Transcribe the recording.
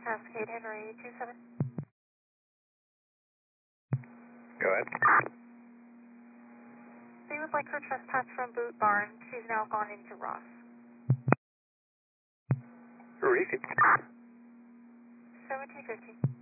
Cascade Henry 27. Go ahead. They would like her trespass from Boot Barn. She's now gone into Ross. Repeat. 1750.